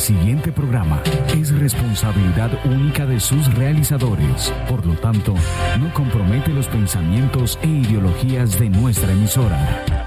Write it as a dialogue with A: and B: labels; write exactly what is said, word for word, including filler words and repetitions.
A: siguiente programa es responsabilidad única de sus realizadores. Por lo tanto, no compromete los pensamientos e ideologías de nuestra emisora.